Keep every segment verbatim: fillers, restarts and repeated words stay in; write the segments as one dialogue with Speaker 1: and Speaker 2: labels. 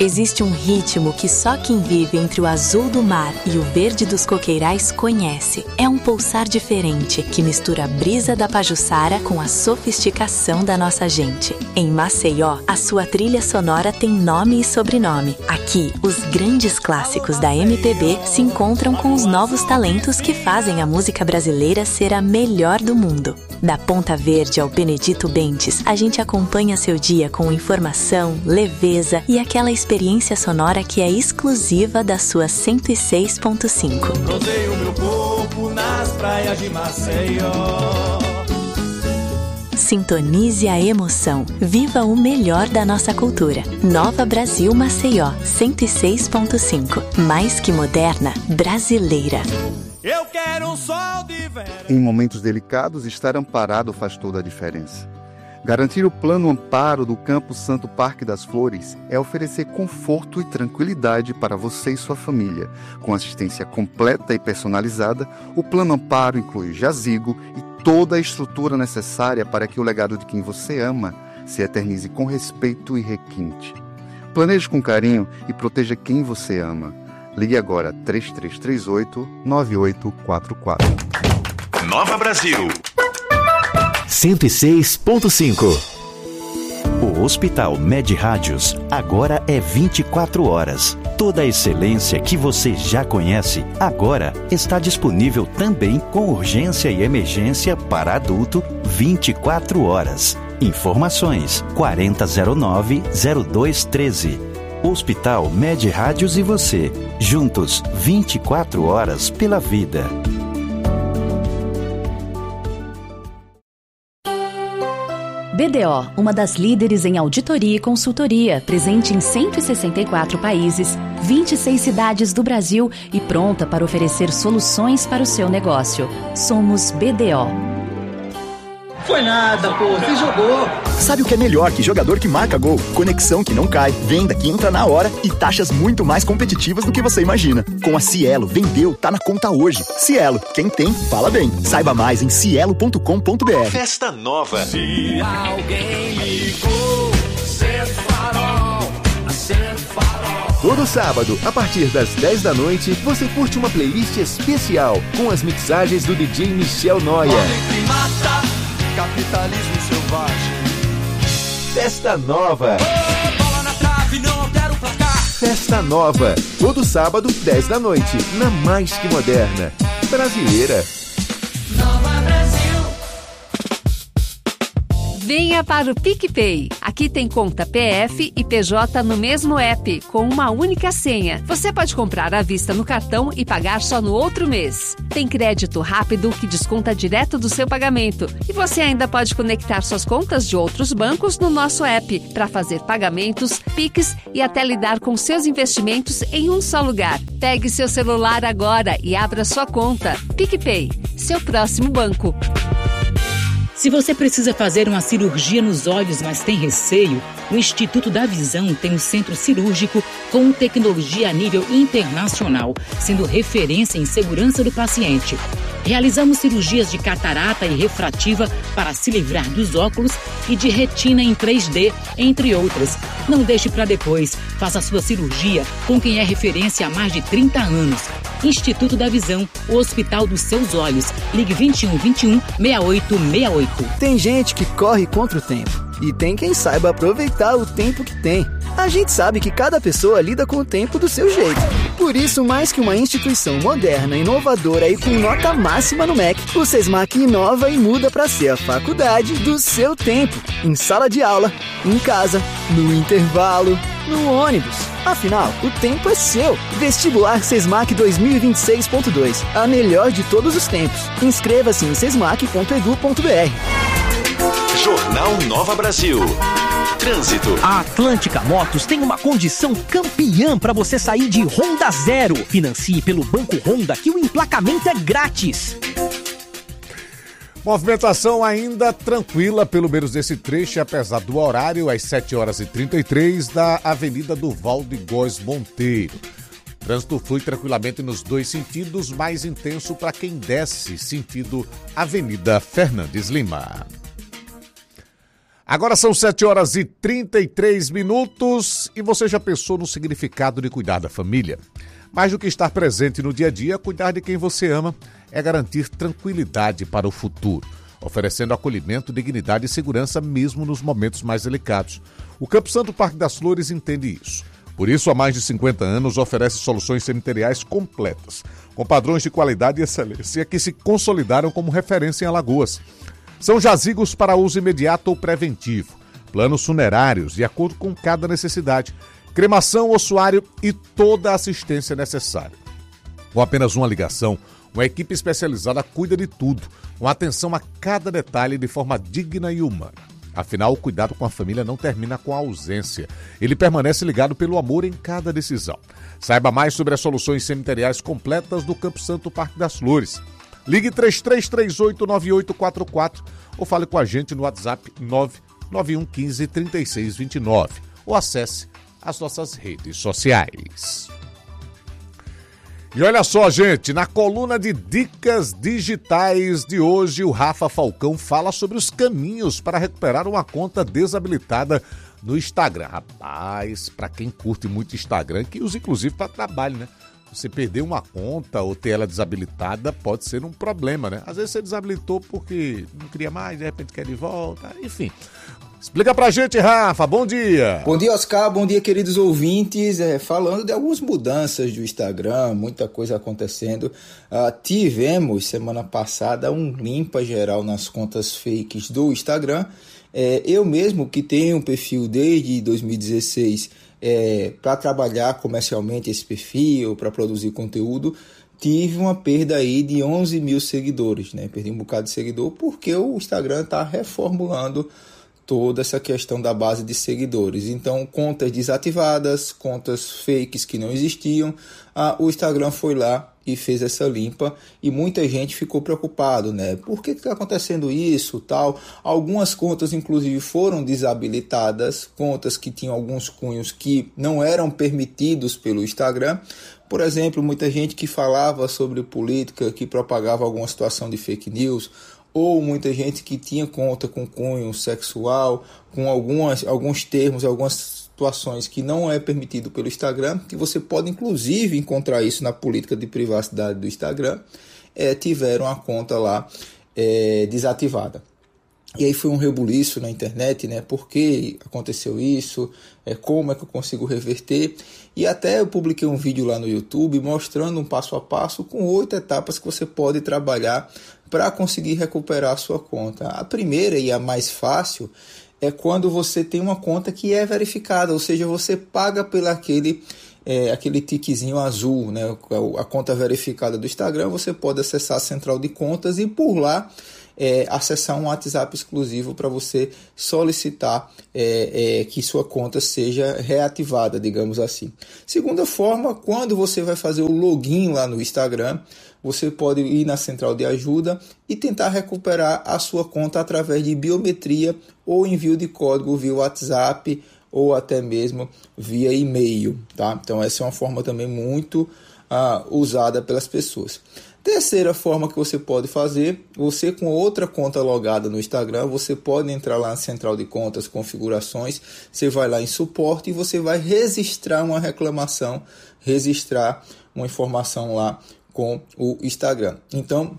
Speaker 1: Existe um ritmo que só quem vive entre o azul do mar e o verde dos coqueirais conhece. É um pulsar diferente que mistura a brisa da Pajuçara com a sofisticação da nossa gente. Em Maceió, a sua trilha sonora tem nome e sobrenome. Aqui, os grandes clássicos da M P B se encontram com os novos talentos que fazem a música brasileira ser a melhor do mundo. Da Ponta Verde ao Benedito Bentes, a gente acompanha seu dia com informação, leveza e aquela experiência sonora que é exclusiva da sua cento e seis ponto cinco.
Speaker 2: Rodeio meu corpo nas praias de Maceió.
Speaker 1: Sintonize a emoção. Viva o melhor da nossa cultura. Nova Brasil Maceió, cento e seis ponto cinco. Mais que moderna, brasileira.
Speaker 2: Eu quero um sol de verão.
Speaker 3: Em momentos delicados, estar amparado faz toda a diferença. Garantir o plano amparo do Campo Santo Parque das Flores é oferecer conforto e tranquilidade para você e sua família. Com assistência completa e personalizada, o plano amparo inclui jazigo e toda a estrutura necessária para que o legado de quem você ama se eternize com respeito e requinte. Planeje com carinho e proteja quem você ama. Ligue agora três três três oito, nove oito quatro quatro.
Speaker 4: Nova Brasil
Speaker 5: cento e seis ponto cinco. O Hospital Med Rádios agora é vinte e quatro horas. Toda a excelência que você já conhece agora está disponível também com urgência e emergência para adulto vinte e quatro horas. Informações quarenta zero nove, zero dois treze. Hospital Med Rádios e você, juntos vinte e quatro horas pela vida.
Speaker 6: B D O, uma das líderes em auditoria e consultoria, presente em cento e sessenta e quatro países, vinte e seis cidades do Brasil e pronta para oferecer soluções para o seu negócio. Somos B D O.
Speaker 7: Foi nada, pô, você jogou.
Speaker 8: Sabe o que é melhor que jogador que marca gol? Conexão que não cai, venda que entra na hora e taxas muito mais competitivas do que você imagina. Com a Cielo, vendeu, tá na conta hoje. Cielo, quem tem, fala bem. Saiba mais em cielo ponto com ponto b r.
Speaker 4: Festa Nova.
Speaker 2: Se alguém ligou, acende farol, acende farol.
Speaker 9: Todo sábado, a partir das dez da noite, você curte uma playlist especial com as mixagens do D J Michel Noia.
Speaker 2: Capitalismo selvagem.
Speaker 9: Festa Nova.
Speaker 2: Oh, bola na trave, não altera o placar.
Speaker 9: Festa Nova. Todo sábado, dez da noite, na Mais Que Moderna. Brasileira.
Speaker 10: Nova Brasil.
Speaker 11: Venha para o PicPay. Aqui tem conta P F e P J no mesmo app, com uma única senha. Você pode comprar à vista no cartão e pagar só no outro mês. Tem crédito rápido que desconta direto do seu pagamento. E você ainda pode conectar suas contas de outros bancos no nosso app para fazer pagamentos, Pix e até lidar com seus investimentos em um só lugar. Pegue seu celular agora e abra sua conta. PicPay, seu próximo banco.
Speaker 12: Se você precisa fazer uma cirurgia nos olhos, mas tem receio, o Instituto da Visão tem um centro cirúrgico com tecnologia a nível internacional, sendo referência em segurança do paciente. Realizamos cirurgias de catarata e refrativa para se livrar dos óculos e de retina em três D, entre outras. Não deixe para depois. Faça sua cirurgia com quem é referência há mais de trinta anos. Instituto da Visão, o Hospital dos Seus Olhos. Ligue vinte e um, vinte e um, sessenta e oito sessenta e oito.
Speaker 13: Tem gente que corre contra o tempo. E tem quem saiba aproveitar o tempo que tem. A gente sabe que cada pessoa lida com o tempo do seu jeito. Por isso, mais que uma instituição moderna, inovadora e com nota máxima no M E C, o SESMAC inova e muda para ser a faculdade do seu tempo. Em sala de aula, em casa, no intervalo, no ônibus. Afinal, o tempo é seu. Vestibular SESMAC dois mil e vinte e seis ponto dois. A melhor de todos os tempos. Inscreva-se em sesmac ponto edu ponto b r.
Speaker 4: Jornal Nova Brasil. Trânsito.
Speaker 14: A Atlântica Motos tem uma condição campeã para você sair de Honda Zero. Financie pelo Banco Honda que o emplacamento é grátis.
Speaker 15: Movimentação ainda tranquila pelo menos nesse trecho, apesar do horário, às sete horas e trinta e três, da Avenida Durval de Góes Monteiro. O trânsito flui tranquilamente nos dois sentidos, mais intenso para quem desce, sentido Avenida Fernandes Lima. Agora são sete horas e trinta e três minutos e você já pensou no significado de cuidar da família? Mais do que estar presente no dia a dia, cuidar de quem você ama é garantir tranquilidade para o futuro, oferecendo acolhimento, dignidade e segurança mesmo nos momentos mais delicados. O Campo Santo Parque das Flores entende isso. Por isso, há mais de cinquenta anos, oferece soluções cemiteriais completas, com padrões de qualidade e excelência que se consolidaram como referência em Alagoas. São jazigos para uso imediato ou preventivo, planos funerários de acordo com cada necessidade, cremação, ossuário e toda a assistência necessária. Com apenas uma ligação, uma equipe especializada cuida de tudo, com atenção a cada detalhe de forma digna e humana. Afinal, o cuidado com a família não termina com a ausência. Ele permanece ligado pelo amor em cada decisão. Saiba mais sobre as soluções cemiteriais completas do Campo Santo Parque das Flores. Ligue três três três oito, nove oito quatro quatro ou fale com a gente no WhatsApp nove nove um um cinco, três seis dois nove ou acesse as nossas redes sociais. E olha só, gente, na coluna de Dicas Digitais de hoje, o Rafa Falcão fala sobre os caminhos para recuperar uma conta desabilitada no Instagram. Rapaz, para quem curte muito Instagram, que usa inclusive para trabalho, né? Você perder uma conta ou ter ela desabilitada pode ser um problema, né? Às vezes você desabilitou porque não queria mais, de repente quer de volta, enfim. Explica pra gente, Rafa, bom dia.
Speaker 16: Bom dia, Oscar, bom dia, queridos ouvintes. É, falando de algumas mudanças do Instagram, muita coisa acontecendo. Uh, tivemos, semana passada, um limpa geral nas contas fakes do Instagram. É, eu mesmo, que tenho um perfil desde dois mil e dezesseis, é, para trabalhar comercialmente esse perfil, para produzir conteúdo, tive uma perda aí de onze mil seguidores, né? Perdi um bocado de seguidor porque o Instagram está reformulando toda essa questão da base de seguidores. Então, contas desativadas, contas fakes que não existiam, ah, o Instagram foi lá e fez essa limpa e muita gente ficou preocupado, né? Por que está acontecendo isso, tal? Algumas contas, inclusive, foram desabilitadas, contas que tinham alguns cunhos que não eram permitidos pelo Instagram. Por exemplo, muita gente que falava sobre política, que propagava alguma situação de fake news, ou muita gente que tinha conta com cunho sexual, com algumas, alguns termos, algumas situações que não é permitido pelo Instagram, que você pode inclusive encontrar isso na política de privacidade do Instagram, é, tiveram a conta lá é, desativada. E aí foi um rebuliço na internet, né? Por que aconteceu isso? É, como é que eu consigo reverter? E até eu publiquei um vídeo lá no YouTube mostrando um passo a passo com oito etapas que você pode trabalhar para conseguir recuperar a sua conta. A primeira e a mais fácil é quando você tem uma conta que é verificada, ou seja, você paga pelo aquele, é, aquele tiquezinho azul, né? A conta verificada do Instagram, você pode acessar a central de contas e por lá É, acessar um WhatsApp exclusivo para você solicitar é, é, que sua conta seja reativada, digamos assim. Segunda forma, quando você vai fazer o login lá no Instagram, você pode ir na central de ajuda e tentar recuperar a sua conta através de biometria ou envio de código via WhatsApp ou até mesmo via e-mail, tá? Então essa é uma forma também muito uh, usada pelas pessoas. Terceira forma que você pode fazer, você com outra conta logada no Instagram, você pode entrar lá na central de contas, configurações, você vai lá em suporte e você vai registrar uma reclamação, registrar uma informação lá com o Instagram. Então,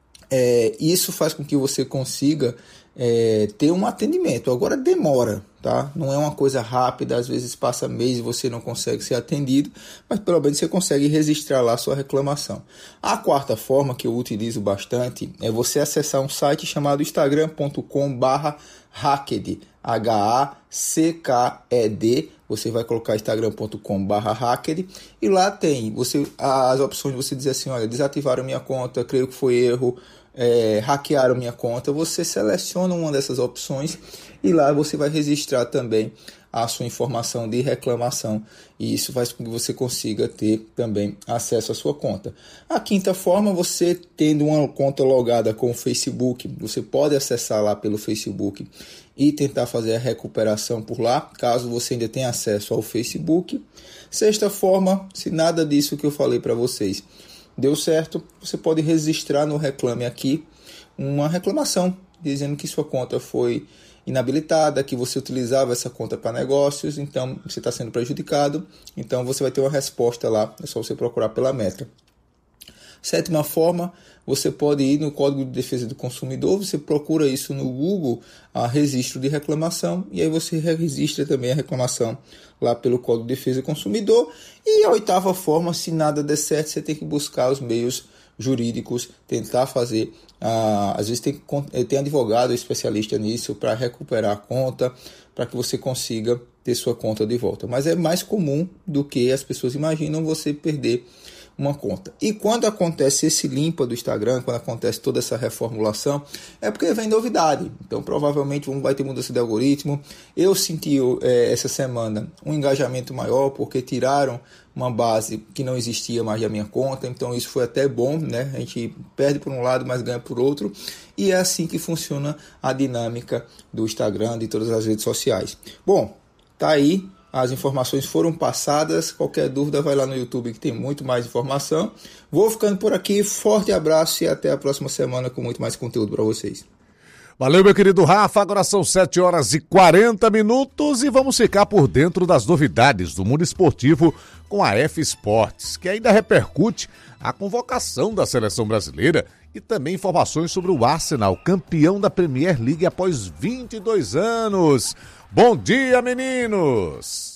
Speaker 16: é, isso faz com que você consiga é, ter um atendimento. Agora demora, tá? Não é uma coisa rápida, às vezes passa mês e você não consegue ser atendido, mas pelo menos você consegue registrar lá a sua reclamação. A quarta forma que eu utilizo bastante é você acessar um site chamado instagram ponto com barra hacked, H A C K E D, você vai colocar instagram ponto com barra hacked e lá tem você, as opções de você dizer assim, olha, desativaram minha conta, creio que foi erro, é, hackearam minha conta, você seleciona uma dessas opções e lá você vai registrar também a sua informação de reclamação e isso faz com que você consiga ter também acesso à sua conta. A quinta forma, você tendo uma conta logada com o Facebook, você pode acessar lá pelo Facebook e tentar fazer a recuperação por lá, caso você ainda tenha acesso ao Facebook. Sexta forma, se nada disso que eu falei para vocês deu certo, você pode registrar no Reclame Aqui uma reclamação, dizendo que sua conta foi inabilitada, que você utilizava essa conta para negócios, então você está sendo prejudicado, então você vai ter uma resposta lá, é só você procurar pela Meta. Sétima forma, você pode ir no Código de Defesa do Consumidor, você procura isso no Google, a registro de reclamação, e aí você registra também a reclamação lá pelo Código de Defesa do Consumidor. E a oitava forma, se nada der certo, você tem que buscar os meios jurídicos, tentar fazer, ah, às vezes tem, tem advogado especialista nisso para recuperar a conta, para que você consiga ter sua conta de volta. Mas é mais comum do que as pessoas imaginam você perder uma conta. E quando acontece esse limpa do Instagram, quando acontece toda essa reformulação, é porque vem novidade. Então provavelmente vai ter mudança de algoritmo. Eu senti é, essa semana um engajamento maior, porque tiraram uma base que não existia mais da minha conta, então isso foi até bom, né? A gente perde por um lado, mas ganha por outro, e é assim que funciona a dinâmica do Instagram, de todas as redes sociais. Bom, tá aí, as informações foram passadas, qualquer dúvida vai lá no YouTube que tem muito mais informação. Vou ficando por aqui, forte abraço e até a próxima semana com muito mais conteúdo para vocês.
Speaker 15: Valeu, meu querido Rafa, agora são sete horas e quarenta minutos e vamos ficar por dentro das novidades do mundo esportivo com a F Sports, que ainda repercute a convocação da seleção brasileira e também informações sobre o Arsenal, campeão da Premier League após vinte e dois anos. Bom dia, meninos!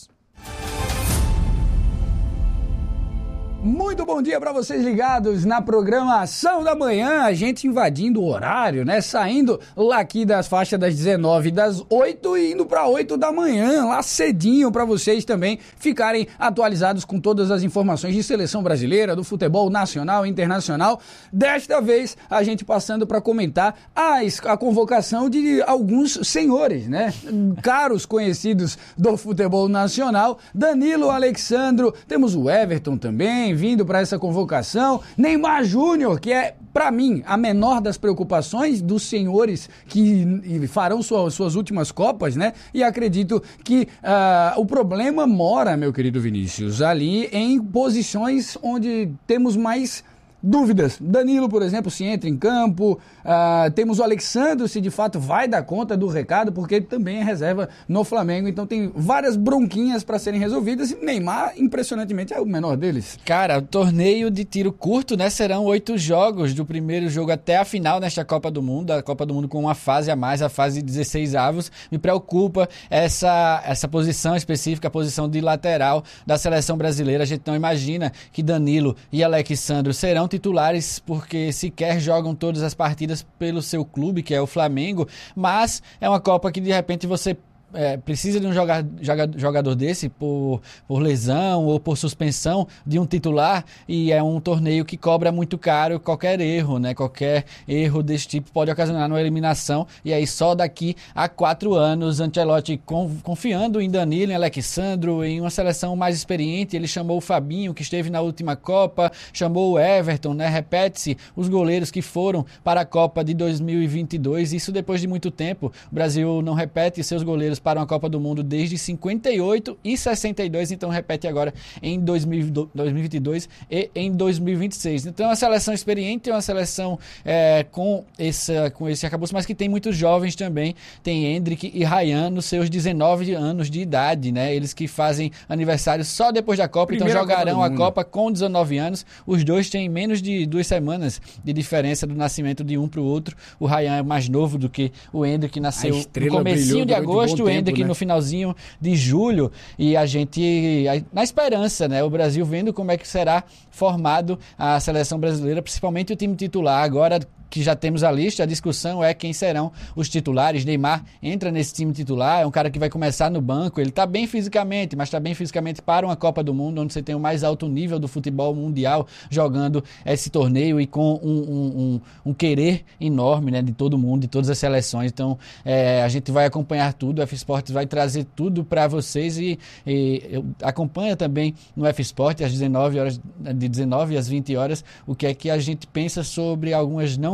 Speaker 17: Muito bom dia para vocês ligados na programação da manhã, a gente invadindo o horário, né? Saindo lá aqui das faixas das dezenove, das oito e indo para oito da manhã, lá cedinho, para vocês também ficarem atualizados com todas as informações de seleção brasileira, do futebol nacional e internacional. Desta vez, a gente passando para comentar as, a convocação de alguns senhores, né? Caros conhecidos do futebol nacional, Danilo, Alexandro, temos o Everton também, vindo para essa convocação, Neymar Júnior, que é, para mim, a menor das preocupações dos senhores que farão sua, suas últimas Copas, né? E acredito que uh, o problema mora, meu querido Vinícius, ali em posições onde temos mais dúvidas. Danilo, por exemplo, se entra em campo, uh, temos o Alexandre, se de fato vai dar conta do recado, porque ele também é reserva no Flamengo, então tem várias bronquinhas para serem resolvidas, e Neymar, impressionantemente, é o menor deles.
Speaker 18: Cara, o torneio de tiro curto, né, serão oito jogos, do primeiro jogo até a final nesta Copa do Mundo, a Copa do Mundo com uma fase a mais, a fase de dezesseis avos. Me preocupa essa, essa posição específica, a posição de lateral da seleção brasileira. A gente não imagina que Danilo e Alexandre serão titulares, porque sequer jogam todas as partidas pelo seu clube, que é o Flamengo, mas é uma Copa que de repente você É, precisa de um jogador, jogador desse por, por lesão ou por suspensão de um titular, e é um torneio que cobra muito caro qualquer erro, né? Qualquer erro desse tipo pode ocasionar uma eliminação, e aí só daqui a quatro anos Ancelotti confiando em Danilo, em Alexandro, em uma seleção mais experiente. Ele chamou o Fabinho, que esteve na última Copa, chamou o Everton, né? Repete-se os goleiros que foram para a Copa de dois mil e vinte e dois, isso depois de muito tempo. O Brasil não repete seus goleiros para uma Copa do Mundo desde cinquenta e oito e sessenta e dois, então repete agora em dois mil e vinte e dois e em dois mil e vinte e seis. Então é uma seleção experiente, é uma seleção é, com, essa, com esse arcabouço, mas que tem muitos jovens também. Tem Endrick e Ryan nos seus dezenove anos de idade, né? Eles que fazem aniversário só depois da Copa, Primeira então jogarão Copa a Copa com dezenove anos. Os dois têm menos de duas semanas de diferença do nascimento de um para o outro. O Ryan é mais novo do que o Endrick, nasceu no comecinho de agosto, o Endrick no finalzinho de julho, e a gente na esperança, né? O Brasil vendo como é que será formado a seleção brasileira, principalmente o time titular. Agora que já temos a lista, a discussão é quem serão os titulares. Neymar entra nesse time titular, é um cara que vai começar no banco, ele está bem fisicamente, mas está bem fisicamente para uma Copa do Mundo, onde você tem o mais alto nível do futebol mundial jogando esse torneio, e com um, um, um, um querer enorme, né, de todo mundo, de todas as seleções. Então é, a gente vai acompanhar tudo, o F Sport vai trazer tudo para vocês, e, e eu acompanho também no F Sport às dezenove horas, de dezenove às vinte horas, o que é que a gente pensa sobre algumas não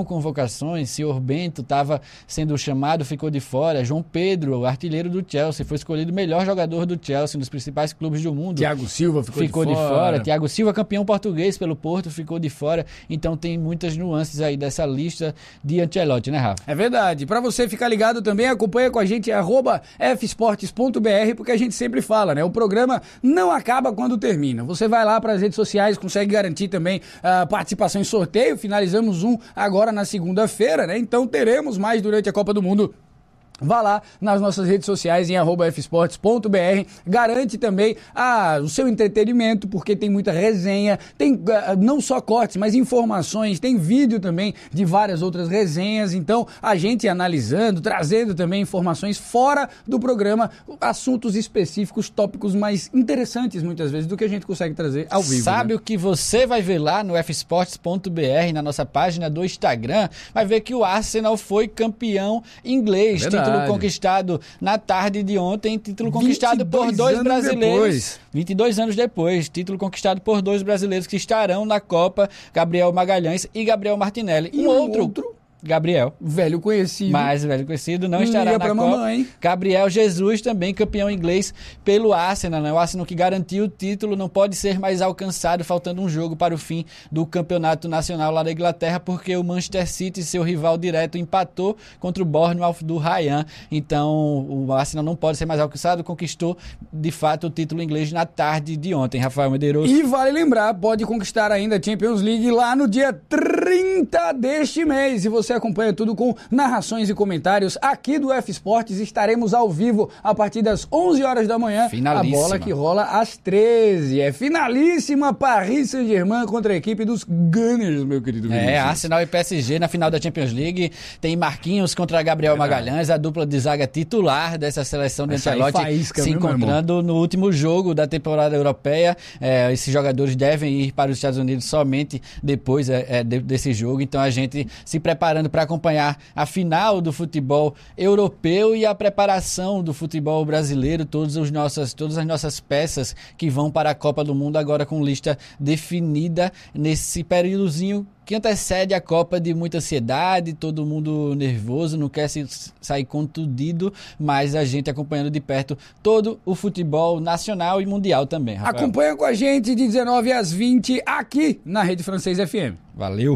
Speaker 18: não convocações, senhor Bento estava sendo chamado, ficou de fora. João Pedro, o artilheiro do Chelsea, foi escolhido o melhor jogador do Chelsea, um dos principais clubes do mundo.
Speaker 17: Thiago Silva ficou,
Speaker 18: ficou
Speaker 17: de,
Speaker 18: de
Speaker 17: fora.
Speaker 18: fora. Thiago Silva, campeão português pelo Porto, ficou de fora. Então tem muitas nuances aí dessa lista de Ancelotti, né, Rafa?
Speaker 17: É verdade. Para você ficar ligado também, acompanha com a gente arroba f sports ponto b r, porque a gente sempre fala, né? O programa não acaba quando termina. Você vai lá para as redes sociais, consegue garantir também a participação em sorteio. Finalizamos um agora na segunda-feira, né? Então teremos mais durante a Copa do Mundo. Vá lá nas nossas redes sociais em arroba f sports ponto b r, garante também ah, o seu entretenimento, porque tem muita resenha, tem uh, não só cortes, mas informações, tem vídeo também de várias outras resenhas, então a gente analisando, trazendo também informações fora do programa, assuntos específicos, tópicos mais interessantes muitas vezes do que a gente consegue trazer ao vivo.
Speaker 18: Sabe,
Speaker 17: né?
Speaker 18: O que você vai ver lá no f sports ponto b r, na nossa página do Instagram, vai ver que o Arsenal foi campeão inglês, título conquistado na tarde de ontem, título conquistado por dois brasileiros. Depois. vinte e dois anos depois, título conquistado por dois brasileiros que estarão na Copa, Gabriel Magalhães e Gabriel Martinelli.
Speaker 17: E
Speaker 18: um
Speaker 17: um
Speaker 18: outro...
Speaker 17: outro...
Speaker 18: Gabriel.
Speaker 17: Velho conhecido.
Speaker 18: Mais velho conhecido, não estará
Speaker 17: Liga
Speaker 18: na
Speaker 17: pra
Speaker 18: Copa.
Speaker 17: Mamãe.
Speaker 18: Gabriel Jesus, também campeão inglês pelo Arsenal, né? O Arsenal que garantiu o título, não pode ser mais alcançado, faltando um jogo para o fim do campeonato nacional lá da Inglaterra, porque o Manchester City, seu rival direto, empatou contra o Bournemouth do Ryan. Então, o Arsenal não pode ser mais alcançado, conquistou, de fato, o título inglês na tarde de ontem, Rafael Medeiros.
Speaker 17: E vale lembrar, pode conquistar ainda a Champions League lá no dia trinta deste mês. E você acompanha tudo com narrações e comentários aqui do F Sports. Estaremos ao vivo a partir das onze horas da manhã.
Speaker 18: Finalíssima.
Speaker 17: A bola que rola às treze. É finalíssima Paris Saint-Germain contra a equipe dos Gunners, meu querido Vinícius.
Speaker 18: É, Arsenal e P S G na final da Champions League. Tem Marquinhos contra Gabriel é. Magalhães, a dupla de zaga titular dessa seleção de Ancelotti, se
Speaker 17: viu,
Speaker 18: encontrando no último jogo da temporada europeia. É, esses jogadores devem ir para os Estados Unidos somente depois é, é, de, desse jogo. Então a gente se preparando para acompanhar a final do futebol europeu e a preparação do futebol brasileiro, todas as nossas, todas as nossas peças que vão para a Copa do Mundo agora com lista definida nesse períodozinho que antecede a Copa, de muita ansiedade, todo mundo nervoso, não quer se sair contundido, mas a gente acompanhando de perto todo o futebol nacional e mundial também, Rafael.
Speaker 17: Acompanha com a gente de dezenove às vinte aqui na Rede Francês F M.
Speaker 18: Valeu!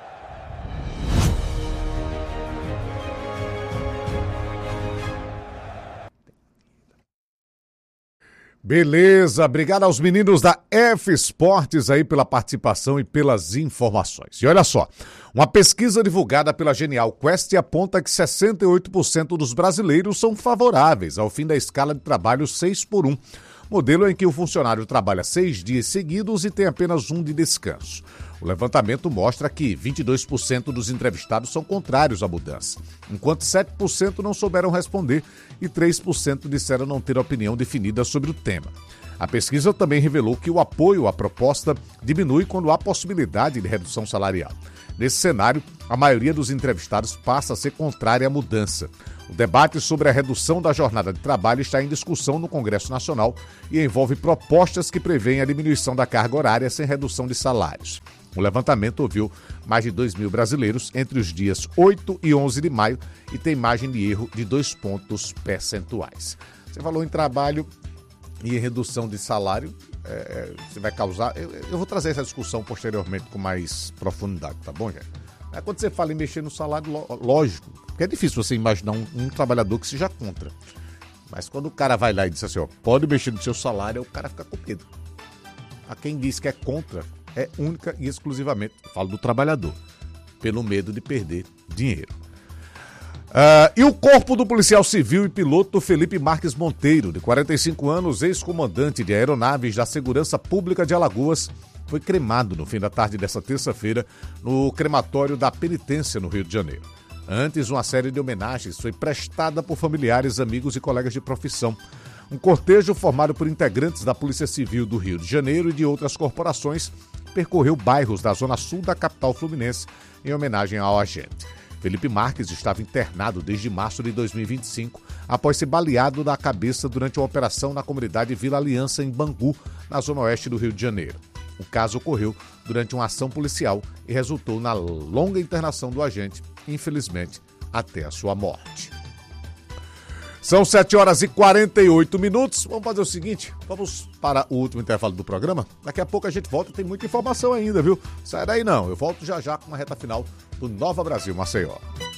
Speaker 15: Beleza, obrigado aos meninos da F Sports aí pela participação e pelas informações. E olha só, uma pesquisa divulgada pela Genial Quest aponta que sessenta e oito por cento dos brasileiros são favoráveis ao fim da escala de trabalho seis por um, modelo em que o funcionário trabalha seis dias seguidos e tem apenas um de descanso. O levantamento mostra que vinte e dois por cento dos entrevistados são contrários à mudança, enquanto sete por cento não souberam responder e três por cento disseram não ter opinião definida sobre o tema. A pesquisa também revelou que o apoio à proposta diminui quando há possibilidade de redução salarial. Nesse cenário, a maioria dos entrevistados passa a ser contrária à mudança. O debate sobre a redução da jornada de trabalho está em discussão no Congresso Nacional e envolve propostas que prevêem a diminuição da carga horária sem redução de salários. O levantamento ouviu mais de dois mil brasileiros entre os dias oito e onze de maio e tem margem de erro de dois pontos percentuais. Você falou em trabalho e em redução de salário, é, você vai causar... Eu, eu vou trazer essa discussão posteriormente com mais profundidade, tá bom, gente? É, quando você fala em mexer no salário, lógico, porque é difícil você imaginar um, um trabalhador que seja contra. Mas quando o cara vai lá e diz assim, ó, pode mexer no seu salário, o cara fica com medo. A quem diz que é contra... é única e exclusivamente, eu falo do trabalhador, pelo medo de perder dinheiro. Uh, e o corpo do policial civil e piloto Felipe Marques Monteiro, de quarenta e cinco anos, ex-comandante de aeronaves da Segurança Pública de Alagoas, foi cremado no fim da tarde desta terça-feira no crematório da Penitência, no Rio de Janeiro. Antes, uma série de homenagens foi prestada por familiares, amigos e colegas de profissão. Um cortejo formado por integrantes da Polícia Civil do Rio de Janeiro e de outras corporações percorreu bairros da zona sul da capital fluminense em homenagem ao agente. Felipe Marques estava internado desde março de dois mil e vinte e cinco, após ser baleado na cabeça durante uma operação na comunidade Vila Aliança, em Bangu, na zona oeste do Rio de Janeiro. O caso ocorreu durante uma ação policial e resultou na longa internação do agente, infelizmente, até a sua morte. São sete horas e quarenta e oito minutos. Vamos fazer o seguinte, vamos para o último intervalo do programa. Daqui a pouco a gente volta, tem muita informação ainda, viu? Sai daí não, eu volto já já com uma reta final do Nova Brasil Maceió.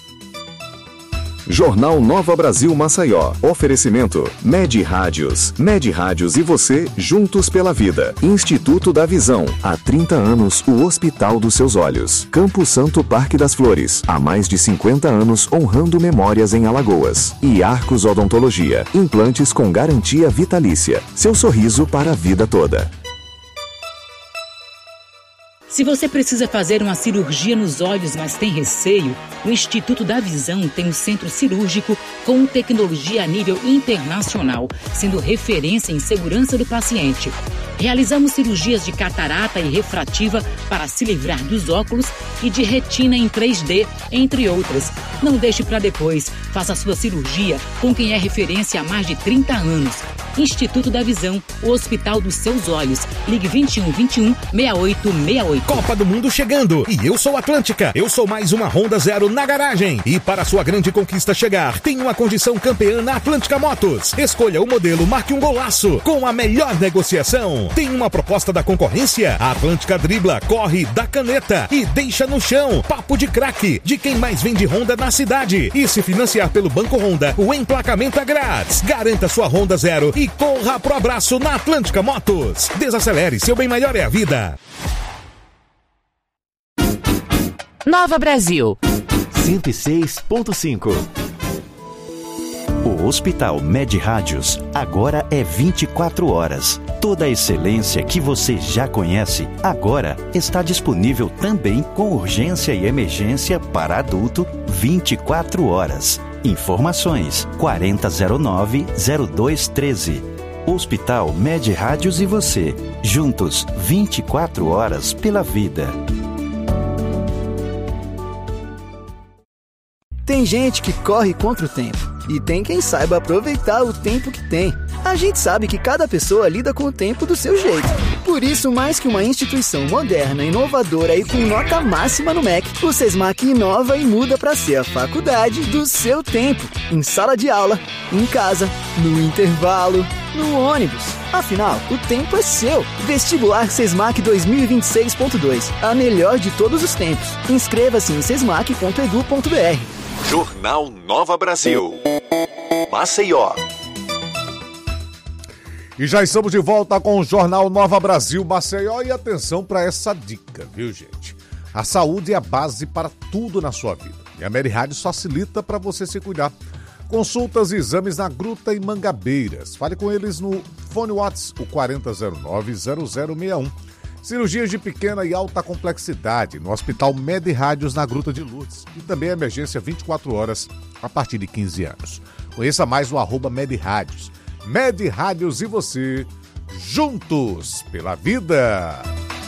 Speaker 5: Jornal Nova Brasil Maceió. Oferecimento Med Rádios. Med Rádios e você, juntos pela vida. Instituto da Visão. Há trinta anos, o Hospital dos Seus Olhos. Campo Santo Parque das Flores. Há mais de cinquenta anos, honrando memórias em Alagoas. E Arcos Odontologia. Implantes com garantia vitalícia. Seu sorriso para a vida toda.
Speaker 12: Se você precisa fazer uma cirurgia nos olhos, mas tem receio, o Instituto da Visão tem um centro cirúrgico com tecnologia a nível internacional, sendo referência em segurança do paciente. Realizamos cirurgias de catarata e refrativa para se livrar dos óculos e de retina em três D, entre outras. Não deixe para depois. Faça sua cirurgia com quem é referência há mais de trinta anos. Instituto da Visão, o Hospital dos Seus Olhos. Ligue vinte e um, vinte e um, sessenta e oito sessenta e oito.
Speaker 19: Copa do Mundo chegando e eu sou Atlântica. Eu sou mais uma Honda Zero na garagem. E para sua grande conquista chegar, tem uma condição campeã na Atlântica Motos. Escolha o modelo, marque um golaço com a melhor negociação. Tem uma proposta da concorrência? A Atlântica dribla, corre, dá caneta e deixa no chão. Papo de craque de quem mais vende Honda na cidade. E se financiar pelo Banco Honda, o emplacamento é grátis. Garanta sua Honda Zero e corra pro abraço na Atlântica Motos. Desacelere, seu bem maior é a vida.
Speaker 6: Nova Brasil
Speaker 5: cento e seis ponto cinco. O Hospital Med Rádios agora é vinte e quatro horas. Toda a excelência que você já conhece agora está disponível também com urgência e emergência para adulto vinte e quatro horas. Informações quarenta zero nove zero dois treze. Hospital Med Rádios e você, juntos vinte e quatro horas pela vida.
Speaker 13: Tem gente que corre contra o tempo e tem quem saiba aproveitar o tempo que tem. A gente sabe que cada pessoa lida com o tempo do seu jeito. Por isso, mais que uma instituição moderna, inovadora e com nota máxima no M E C, o SESMAC inova e muda para ser a faculdade do seu tempo. Em sala de aula, em casa, no intervalo, no ônibus. Afinal, o tempo é seu. Vestibular SESMAC dois mil e vinte e seis ponto dois. A melhor de todos os tempos. Inscreva-se em sesmac ponto edu ponto br.
Speaker 4: Jornal Nova Brasil. Maceió.
Speaker 15: E já estamos de volta com o Jornal Nova Brasil Maceió e atenção para essa dica, viu, gente? A saúde é a base para tudo na sua vida. E a Med Rádios facilita para você se cuidar. Consultas e exames na Gruta e Mangabeiras. Fale com eles no Fone WhatsApp, o quarenta zero nove zero zero seis um. Cirurgias de pequena e alta complexidade no Hospital Med Rádios na Gruta de Lourdes. E também emergência vinte e quatro horas a partir de quinze anos. Conheça mais no arroba Med Rádios. Med Rádios e você, juntos pela vida.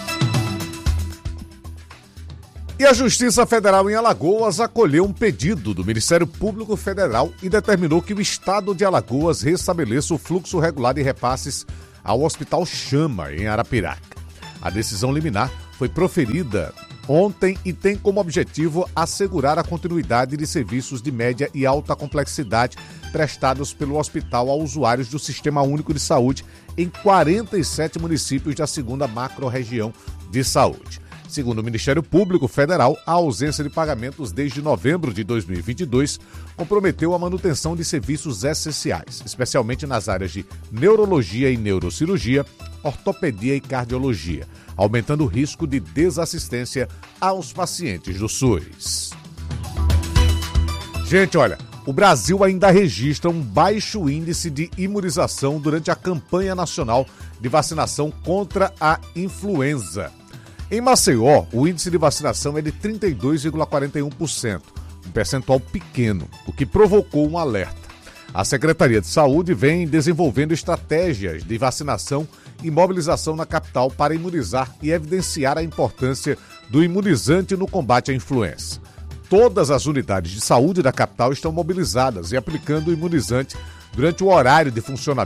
Speaker 15: E a Justiça Federal em Alagoas acolheu um pedido do Ministério Público Federal e determinou que o Estado de Alagoas restabeleça o fluxo regular de repasses ao Hospital Chama, em Arapiraca. A decisão liminar foi proferida ontem e tem como objetivo assegurar a continuidade de serviços de média e alta complexidade prestados pelo hospital a usuários do Sistema Único de Saúde em quarenta e sete municípios da segunda macro-região de saúde. Segundo o Ministério Público Federal, a ausência de pagamentos desde novembro de dois mil e vinte e dois comprometeu a manutenção de serviços essenciais, especialmente nas áreas de neurologia e neurocirurgia, ortopedia e cardiologia, aumentando o risco de desassistência aos pacientes do SUS. Gente, olha, o Brasil ainda registra um baixo índice de imunização durante a campanha nacional de vacinação contra a influenza. Em Maceió, o índice de vacinação é de trinta e dois vírgula quarenta e um por cento, um percentual pequeno, o que provocou um alerta. A Secretaria de Saúde vem desenvolvendo estratégias de vacinação e mobilização na capital para imunizar e evidenciar a importância do imunizante no combate à influenza. Todas as unidades de saúde da capital estão mobilizadas e aplicando o imunizante durante o horário de funcionamento.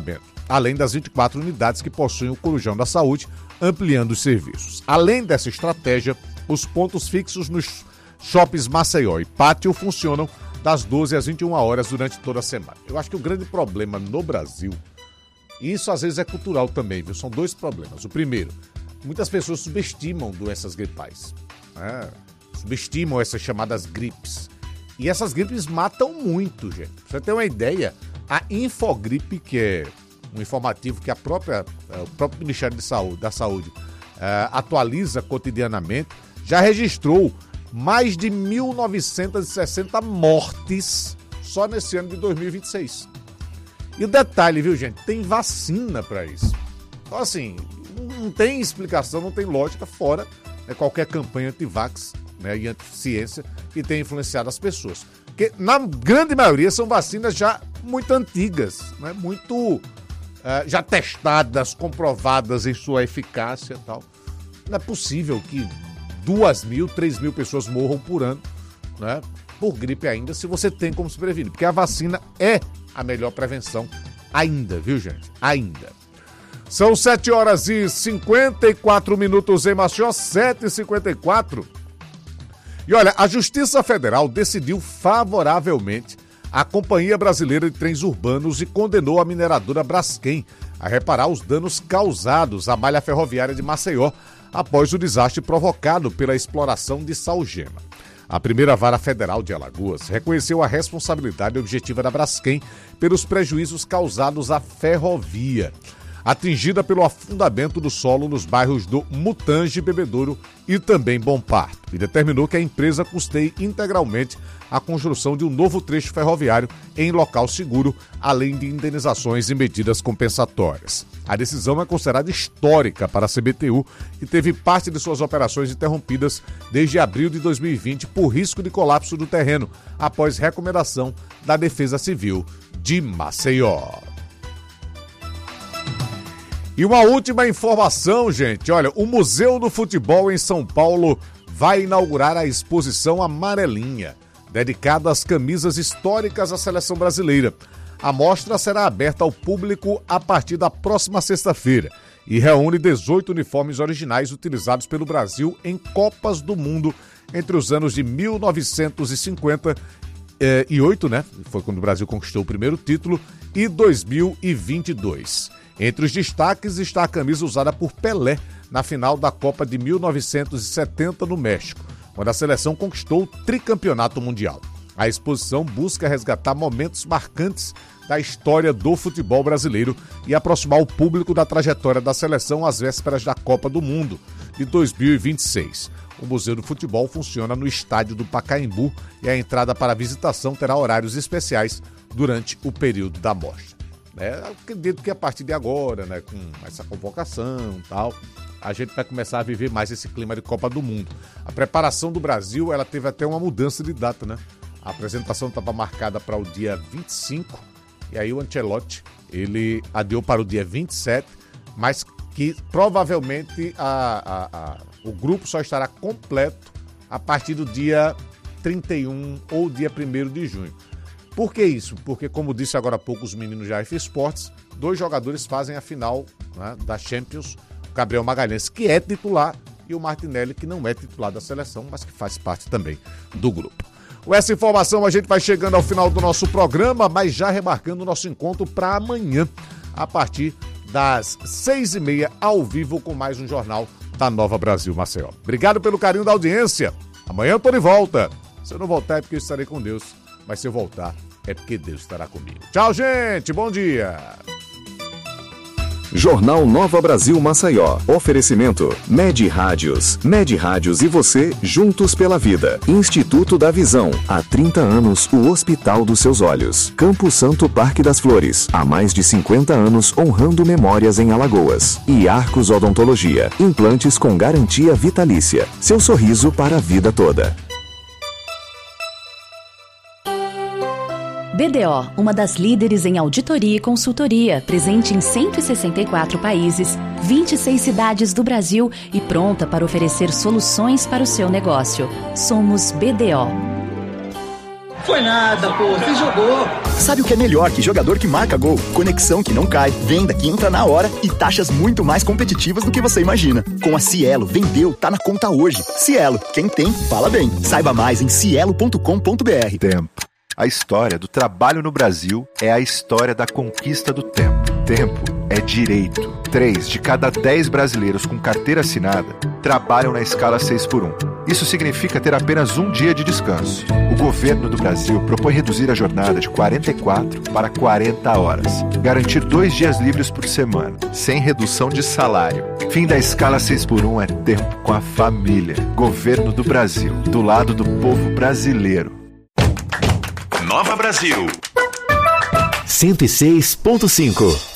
Speaker 15: além das vinte e quatro unidades que possuem o Corujão da Saúde, ampliando os serviços. Além dessa estratégia, os pontos fixos nos shoppings Maceió e Pátio funcionam das doze às vinte e uma horas durante toda a semana. Eu acho que o grande problema no Brasil, e isso às vezes é cultural também, viu? São dois problemas. O primeiro, muitas pessoas subestimam doenças gripais, né? Subestimam essas chamadas gripes. E essas gripes matam muito, gente. Pra você ter uma ideia, a Infogripe, que é um informativo que a própria, o próprio Ministério de Saúde, da Saúde uh, atualiza cotidianamente, já registrou mais de mil novecentas e sessenta mortes só nesse ano de dois mil e vinte e seis. E o detalhe, viu, gente? Tem vacina para isso. Então, assim, não tem explicação, não tem lógica fora, né, qualquer campanha anti-vax, né, e anti-ciência que tenha influenciado as pessoas. Porque, na grande maioria, são vacinas já muito antigas, né, muito uh, já testadas, comprovadas em sua eficácia e tal. Não é possível que duas mil, três mil pessoas morram por ano, né, por gripe ainda, se você tem como se prevenir. Porque a vacina é a melhor prevenção ainda, viu, gente? Ainda. São sete horas e cinquenta e quatro minutos em Maceió, sete e cinquenta e quatro. E olha, a Justiça Federal decidiu favoravelmente a Companhia Brasileira de Trens Urbanos e condenou a mineradora Braskem a reparar os danos causados à malha ferroviária de Maceió após o desastre provocado pela exploração de salgema. A primeira vara federal de Alagoas reconheceu a responsabilidade objetiva da Braskem pelos prejuízos causados à ferrovia, atingida pelo afundamento do solo nos bairros do Mutange, Bebedouro e também Bom Parto, e determinou que a empresa custeie integralmente a construção de um novo trecho ferroviário em local seguro, além de indenizações e medidas compensatórias. A decisão é considerada histórica para a C B T U, que teve parte de suas operações interrompidas desde abril de dois mil e vinte por risco de colapso do terreno, após recomendação da Defesa Civil de Maceió. E uma última informação, gente. Olha, o Museu do Futebol em São Paulo vai inaugurar a exposição Amarelinha, dedicada às camisas históricas da seleção brasileira. A mostra será aberta ao público a partir da próxima sexta-feira e reúne dezoito uniformes originais utilizados pelo Brasil em Copas do Mundo entre os anos de mil novecentos e cinquenta e oito, né? Foi quando o Brasil conquistou o primeiro título, e dois mil e vinte e dois. Entre os destaques está a camisa usada por Pelé na final da Copa de mil novecentos e setenta no México, quando a seleção conquistou o tricampeonato mundial. A exposição busca resgatar momentos marcantes da história do futebol brasileiro e aproximar o público da trajetória da seleção às vésperas da Copa do Mundo de dois mil e vinte e seis. O Museu do Futebol funciona no estádio do Pacaembu e a entrada para a visitação terá horários especiais durante o período da mostra. É, acredito que a partir de agora, né, com essa convocação e tal, a gente vai começar a viver mais esse clima de Copa do Mundo. A preparação do Brasil, ela teve até uma mudança de data, né? A apresentação estava marcada para o dia vinte e cinco, e aí o Ancelotti, ele adiou para o dia vinte e sete, mas que provavelmente a, a, a, o grupo só estará completo a partir do dia trinta e um ou dia primeiro de junho. Por que isso? Porque, como disse agora há pouco os meninos da F Sports, dois jogadores fazem a final, né, da Champions, o Gabriel Magalhães, que é titular, e o Martinelli, que não é titular da seleção, mas que faz parte também do grupo. Com essa informação, a gente vai chegando ao final do nosso programa, mas já remarcando o nosso encontro para amanhã, a partir das seis e meia, ao vivo, com mais um Jornal da Nova Brasil Maceió. Obrigado pelo carinho da audiência. Amanhã eu tô de volta. Se eu não voltar é porque eu estarei com Deus, mas se eu voltar é porque Deus estará comigo. Tchau, gente. Bom dia.
Speaker 5: Jornal Nova Brasil Maceió. Oferecimento Med Rádios. Med Rádios e você, juntos pela vida. Instituto da Visão. Há trinta anos, o hospital dos seus olhos. Campo Santo Parque das Flores. Há mais de cinquenta anos, honrando memórias em Alagoas. E Arcos Odontologia. Implantes com garantia vitalícia. Seu sorriso para a vida toda.
Speaker 6: B D O, uma das líderes em auditoria e consultoria, presente em cento e sessenta e quatro países, vinte e seis cidades do Brasil e pronta para oferecer soluções para o seu negócio. Somos B D O.
Speaker 7: Foi nada, pô, você jogou.
Speaker 8: Sabe o que é melhor que jogador que marca gol? Conexão que não cai, venda que entra na hora e taxas muito mais competitivas do que você imagina. Com a Cielo, vendeu, tá na conta hoje. Cielo, quem tem, fala bem. Saiba mais em cielo ponto com ponto b r.
Speaker 20: Tempo. A história do trabalho no Brasil é a história da conquista do tempo. Tempo é direito. Três de cada dez brasileiros com carteira assinada trabalham na escala seis por um. Isso significa ter apenas um dia de descanso. O governo do Brasil propõe reduzir a jornada de quarenta e quatro para quarenta horas. Garantir dois dias livres por semana, sem redução de salário. Fim da escala seis por um é tempo com a família. Governo do Brasil, do lado do povo brasileiro.
Speaker 4: Nova Brasil.
Speaker 5: cento e seis ponto cinco.